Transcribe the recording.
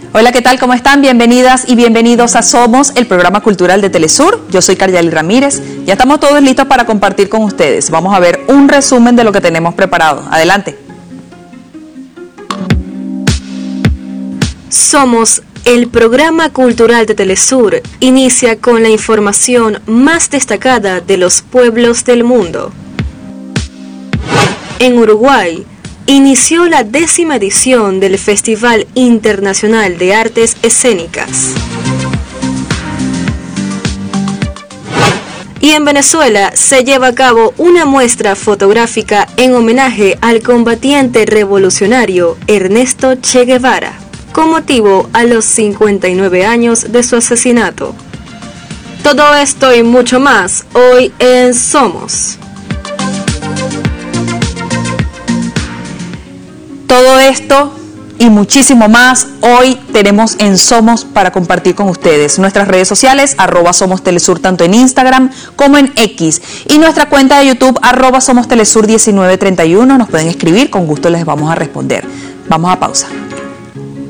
Hola, ¿qué tal? ¿Cómo están? Bienvenidas y bienvenidos a Somos, el programa cultural de Telesur. Yo soy Caryali Ramírez. Ya estamos todos listos para compartir con ustedes. Vamos a ver un resumen de lo que tenemos preparado. Adelante. Somos, el programa cultural de Telesur, inicia con la información más destacada de los pueblos del mundo. En Uruguay, inició la 10ª edición del Festival Internacional de Artes Escénicas. Y en Venezuela se lleva a cabo una muestra fotográfica en homenaje al combatiente revolucionario Ernesto Che Guevara, con motivo a los 59 años de su asesinato. Todo esto y mucho más hoy en Somos. Todo esto y muchísimo más hoy tenemos en Somos para compartir con ustedes. Nuestras redes sociales, @SomosTelesur, tanto en Instagram como en X. Y nuestra cuenta de YouTube, @SomosTelesur1931. Nos pueden escribir, con gusto les vamos a responder. Vamos a pausa.